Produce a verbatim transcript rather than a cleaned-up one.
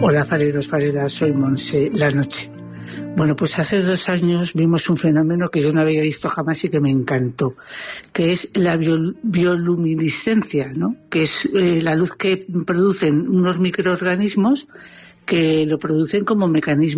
Hola fareros, fareras, soy Monse La Noche. Bueno, pues hace dos años vimos un fenómeno que yo no había visto jamás y que me encantó, que es la biol- bioluminiscencia, ¿no? Que es eh, la luz que producen unos microorganismos que lo producen como mecanismo